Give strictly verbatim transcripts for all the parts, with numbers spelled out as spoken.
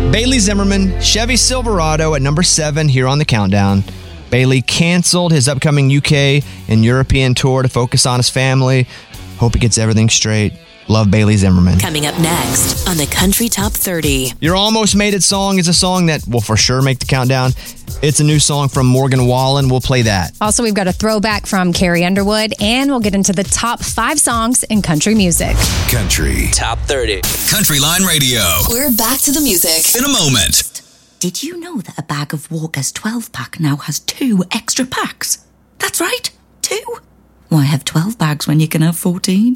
Bailey Zimmerman, Chevy Silverado at number seven here on the countdown. Bailey canceled his upcoming U K and European tour to focus on his family. Hope he gets everything straight. Love Bailey Zimmerman. Coming up next on the Country Top thirty. Your Almost Made It song is a song that will for sure make the countdown. It's a new song from Morgan Wallen. We'll play that. Also, we've got a throwback from Carrie Underwood, and we'll get into the top five songs in country music. Country Top thirty. Country Line Radio. We're back to the music in a moment. Did you know that a bag of Walker's twelve pack now has two extra packs? That's right, two. Why have twelve bags when you can have fourteen?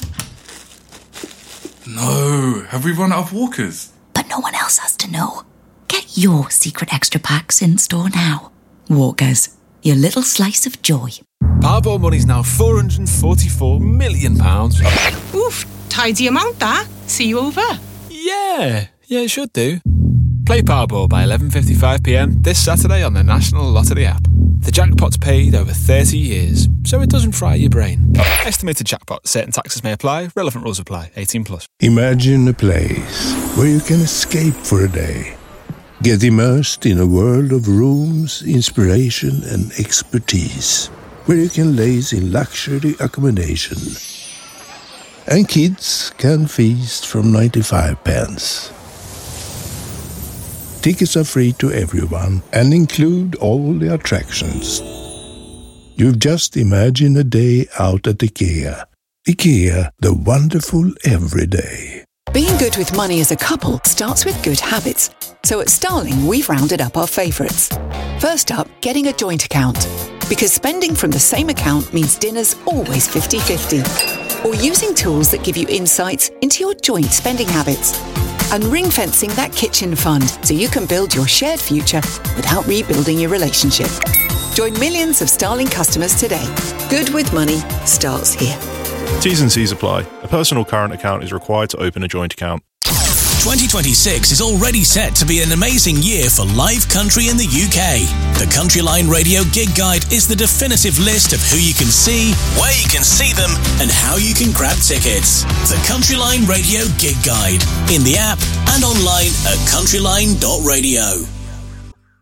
No, have we run out of Walkers? But no one else has to know. Get your secret extra packs in store now. Walkers, your little slice of joy. Powerball money's now four hundred forty-four million pounds. Oof, tidy amount that. See you over. Yeah, yeah, it should do. Play Powerball by eleven fifty-five p m this Saturday on the National Lottery app. The jackpot's paid over thirty years, so it doesn't fry your brain. Estimated jackpot. Certain taxes may apply. Relevant rules apply. eighteen plus. Imagine a place where you can escape for a day. Get immersed in a world of rooms, inspiration and expertise. Where you can laze in luxury accommodation. And kids can feast from ninety-five pence. Tickets are free to everyone and include all the attractions. You've just imagined a day out at IKEA. IKEA, the wonderful everyday. Being good with money as a couple starts with good habits. So at Starling, we've rounded up our favourites. First up, getting a joint account. Because spending from the same account means dinner's always fifty-fifty. Or using tools that give you insights into your joint spending habits. And ring-fencing that kitchen fund so you can build your shared future without rebuilding your relationship. Join millions of Starling customers today. Good with money starts here. T's and C's apply. A personal current account is required to open a joint account. twenty twenty-six is already set to be an amazing year for live country in the U K. The Country Line Radio Gig Guide is the definitive list of who you can see, where you can see them, and how you can grab tickets. The Country Line Radio Gig Guide, in the app and online at countryline dot radio.